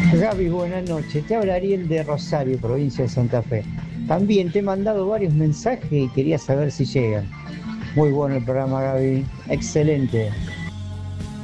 Gaby, buenas noches. Te habla Ariel de Rosario, provincia de Santa Fe. También te he mandado varios mensajes y quería saber si llegan. Muy bueno el programa, Gaby. Excelente.